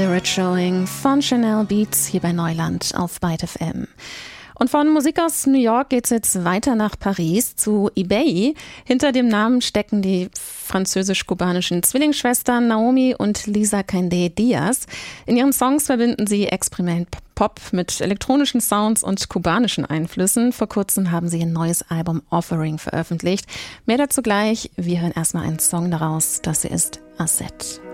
Spirit Showing von Chanel Beats hier bei Neuland auf Byte FM. Und von Musik aus New York geht's jetzt weiter nach Paris zu eBay. Hinter dem Namen stecken die französisch-kubanischen Zwillingsschwestern Naomi und Lisa Candé Diaz. In ihren Songs verbinden sie Experiment-Pop mit elektronischen Sounds und kubanischen Einflüssen. Vor kurzem haben sie ein neues Album Offering veröffentlicht. Mehr dazu gleich. Wir hören erstmal einen Song daraus. Das hier ist Asset.